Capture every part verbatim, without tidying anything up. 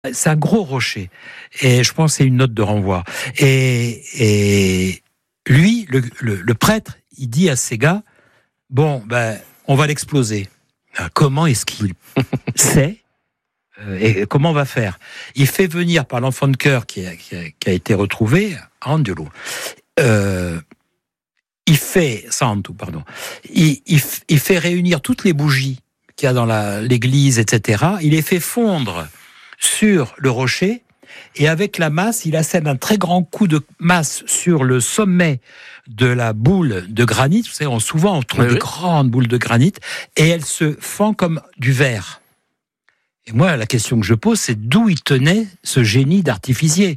C'est un gros rocher. Et je pense que c'est une note de renvoi. Et, et lui, le, le, le prêtre, il dit à ces gars, bon, ben, on va l'exploser. Comment est-ce qu'il sait et comment on va faire? Il fait venir par l'enfant de cœur qui a, qui a, qui a été retrouvé, Angelo. Euh, il fait, Santo, pardon. Il, il, il fait réunir toutes les bougies qu'il y a dans la, l'église, et cetera. Il les fait fondre sur le rocher. Et avec la masse, il assène un très grand coup de masse sur le sommet de la boule de granit. Vous savez, on, souvent on trouve oui, des oui. grandes boules de granit, et elle se fend comme du verre. Et moi, la question que je pose, c'est d'où il tenait ce génie d'artificier.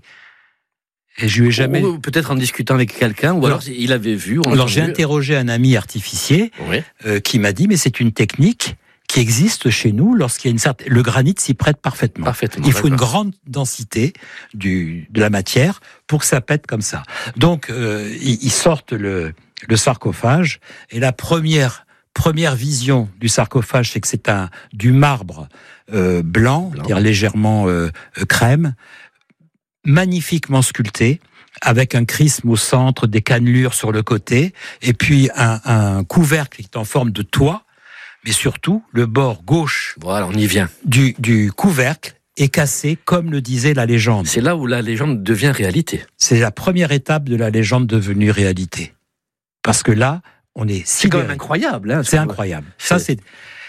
Et je lui ai jamais. Ou peut-être en discutant avec quelqu'un, ou alors, alors il avait vu. Alors j'ai vu. interrogé un ami artificier oui. euh, qui m'a dit, mais c'est une technique qui existe chez nous lorsqu'il y a une certaine... Le granit s'y prête parfaitement. parfaitement Il faut d'accord. une grande densité du, de la matière pour que ça pète comme ça. Donc, euh, ils, ils sortent le, le sarcophage, et la première, première vision du sarcophage, c'est que c'est un, du marbre euh, blanc, blanc. C'est-à-dire légèrement euh, crème, magnifiquement sculpté, avec un chrisme au centre, des cannelures sur le côté, et puis un, un couvercle qui est en forme de toit, mais surtout, le bord gauche voilà, on y vient. Du, du couvercle est cassé, comme le disait la légende. C'est là où la légende devient réalité. C'est la première étape de la légende devenue réalité. Parce que là, on est... C'est quand même incroyable. Hein, c'est incroyable. C'est... Ça, c'est...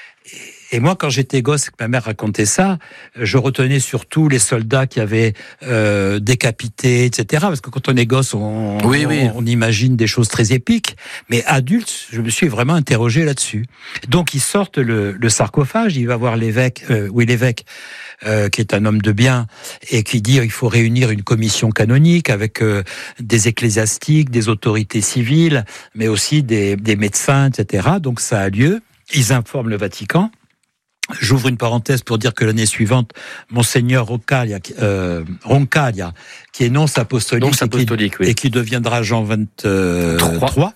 Et moi, quand j'étais gosse et que ma mère racontait ça, je retenais surtout les soldats qui avaient euh, décapité, et cetera. Parce que quand on est gosse, on, oui, on, oui. on imagine des choses très épiques. Mais adulte, je me suis vraiment interrogé là-dessus. Donc, ils sortent le, le sarcophage. Il va voir l'évêque, euh, oui, l'évêque, euh, qui est un homme de bien, et qui dit il faut réunir une commission canonique avec euh, des ecclésiastiques, des autorités civiles, mais aussi des, des médecins, et cetera. Donc, ça a lieu. Ils informent le Vatican. J'ouvre une parenthèse pour dire que l'année suivante, Monseigneur Roncaglia, euh, Roncaglia qui est nonce apostolique, nonce apostolique et, qui, oui. et qui deviendra Jean vingt-trois,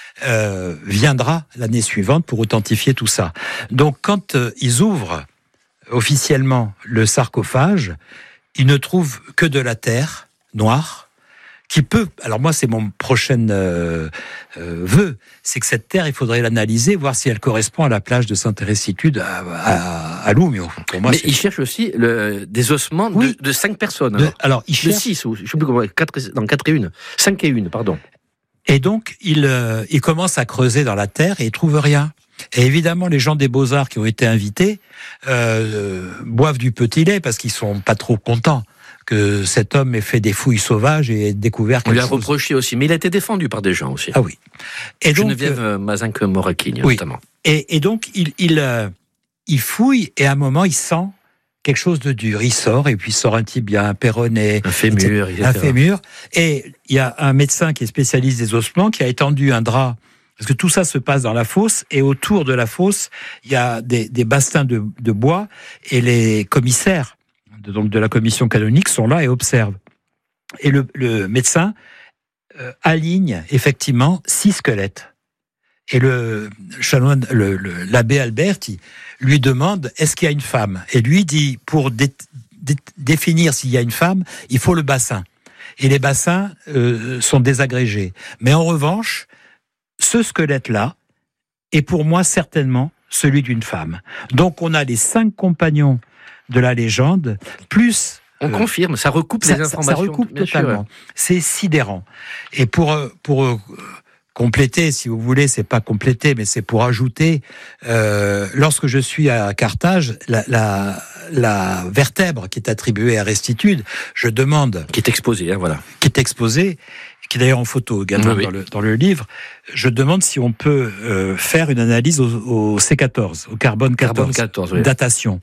euh, viendra l'année suivante pour authentifier tout ça. Donc, quand euh, ils ouvrent officiellement le sarcophage, ils ne trouvent que de la terre noire, qui peut... Alors moi, c'est mon prochain euh, euh, vœu, c'est que cette terre, il faudrait l'analyser, voir si elle correspond à la plage de Sainte-Thérèse-Situde à, à, à Lumio. Pour moi, mais c'est... il cherche aussi le, des ossements oui. de, de cinq personnes. De, alors, il cherche... De six, ou je ne sais plus comment, quatre, non, quatre et une. Cinq et une, pardon. Et donc, il, euh, il commence à creuser dans la terre et il ne trouve rien. Et évidemment, les gens des Beaux-Arts qui ont été invités euh, boivent du petit lait parce qu'ils ne sont pas trop contents que cet homme ait fait des fouilles sauvages et ait découvert quelque chose. On lui a reproché aussi, mais il a été défendu par des gens aussi. Ah oui. Et donc, Geneviève euh, Mazinck-Moracchini, oui. notamment. Et, et donc, il, il, euh, il fouille, et à un moment, il sent quelque chose de dur. Il sort, et puis il sort un tibia, un péroné, un fémur, et cetera. Un fémur. Et il y a un médecin qui est spécialiste des ossements qui a étendu un drap, parce que tout ça se passe dans la fosse, et autour de la fosse, il y a des, des bastins de, de bois, et les commissaires de, donc de la commission canonique sont là et observent. Et le, le médecin euh, aligne effectivement six squelettes. Et le chanoine, le, le, l'abbé Alberti lui demande est-ce qu'il y a une femme ? Et lui dit pour dé, dé, définir s'il y a une femme, il faut le bassin. Et les bassins euh, sont désagrégés. Mais en revanche, ce squelette-là est pour moi certainement celui d'une femme. Donc on a les cinq compagnons de la légende, plus... On euh, confirme, ça recoupe ça, les informations. Ça recoupe totalement. Sûr. C'est sidérant. Et pour, pour euh, compléter, si vous voulez, c'est pas compléter, mais c'est pour ajouter, euh, lorsque je suis à Carthage, la, la, la vertèbre qui est attribuée à Restitude, je demande... Qui est exposée, hein, voilà. Qui est exposée, qui est d'ailleurs en photo également oui, dans, oui. Le, dans le livre, je demande si on peut euh, faire une analyse au, au C quatorze, au carbone quatorze, carbone quatorze oui. datation.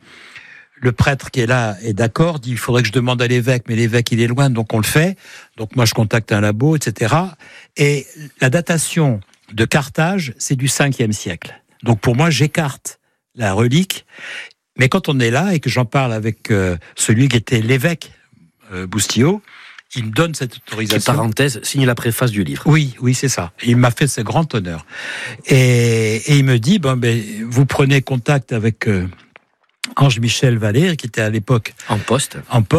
Le prêtre qui est là est d'accord, dit il faudrait que je demande à l'évêque, mais l'évêque il est loin, donc on le fait. Donc moi je contacte un labo, et cetera. Et la datation de Carthage, c'est du cinquième siècle. Donc pour moi j'écarte la relique, mais quand on est là et que j'en parle avec euh, celui qui était l'évêque euh, Boustillot, il me donne cette autorisation. Qui, parenthèse, signe la préface du livre. Oui, oui, c'est ça. Il m'a fait ce grand honneur. Et, et il me dit, bon, ben, vous prenez contact avec... Euh, Ange-Michel Vallée, qui était à l'époque En poste. en poste.